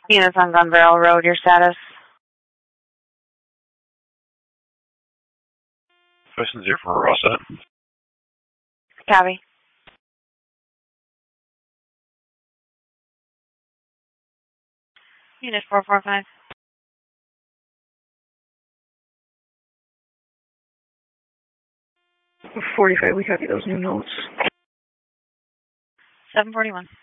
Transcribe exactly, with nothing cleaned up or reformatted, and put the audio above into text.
Units on Gun Barrel Road, your status? Question zero for all set. Copy. Unit four four five. forty-five, we copy those new notes. seven forty-one.